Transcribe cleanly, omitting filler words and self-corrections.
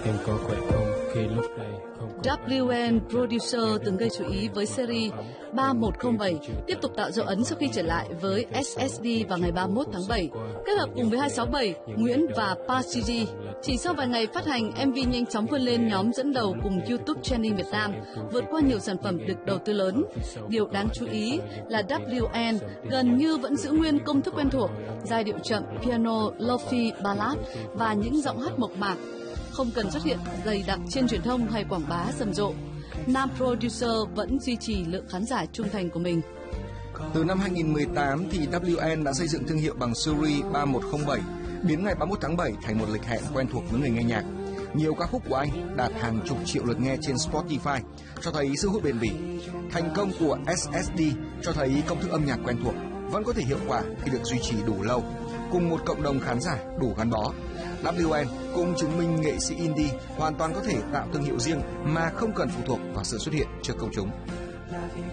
em có khỏe không khi lúc đây không có... WN Producer từng gây chú ý với series 3107 tiếp tục tạo dấu ấn sau khi trở lại với SSD vào ngày 31 tháng 7, kết hợp cùng với 267, Nguyễn và Pasiji. Chỉ sau vài ngày phát hành, MV nhanh chóng vươn lên nhóm dẫn đầu cùng YouTube Trending Việt Nam, vượt qua nhiều sản phẩm được đầu tư lớn. Điều đáng chú ý là WN gần như vẫn giữ nguyên công thức quen thuộc, giai điệu chậm, piano, lofi, ballad và những giọng hát mộc mạc, không cần xuất hiện dày đặc trên truyền thông hay quảng bá rầm rộ. Nam producer vẫn duy trì lượng khán giả trung thành của mình. Từ năm 2018 thì WN đã xây dựng thương hiệu bằng series 3107, biến ngày 31 tháng 7 thành một lịch hẹn quen thuộc với người nghe nhạc. Nhiều ca khúc của anh đạt hàng chục triệu lượt nghe trên Spotify, cho thấy sức hút bền bỉ. Thành công của SSD cho thấy công thức âm nhạc quen thuộc vẫn có thể hiệu quả khi được duy trì đủ lâu, cùng một cộng đồng khán giả đủ gắn bó. WN cũng chứng minh nghệ sĩ indie hoàn toàn có thể tạo thương hiệu riêng mà không cần phụ thuộc vào sự xuất hiện trước công chúng.